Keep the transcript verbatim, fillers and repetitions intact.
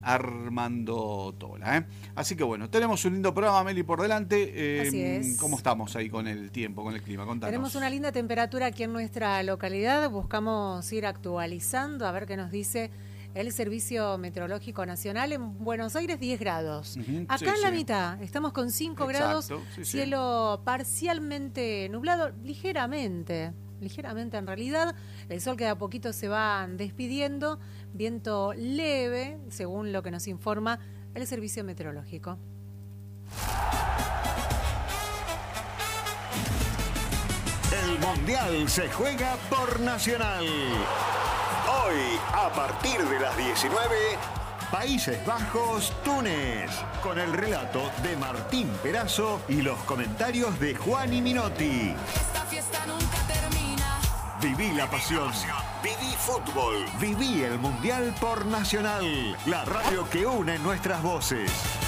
Armando Tola, ¿eh? Así que bueno, tenemos un lindo programa, Meli, por delante. Eh, Así es. ¿Cómo estamos ahí con el tiempo, con el clima? Contanos. Tenemos una linda temperatura aquí en nuestra localidad. Buscamos ir actualizando a ver qué nos dice el Servicio Meteorológico Nacional. En Buenos Aires, diez grados. Uh-huh, Acá sí, en la sí. mitad, estamos con cinco Exacto, grados, sí, sí. cielo parcialmente nublado, ligeramente, ligeramente en realidad. El sol que de a poquito se va despidiendo, viento leve, según lo que nos informa el Servicio Meteorológico. El Mundial se juega por Nacional. Hoy, a partir de las diecinueve, Países Bajos, Túnez, con el relato de Martín Perazo y los comentarios de Juan Minotti. Esta fiesta nunca termina. Viví la pasión, viví fútbol, viví el Mundial por Nacional, la radio que une nuestras voces.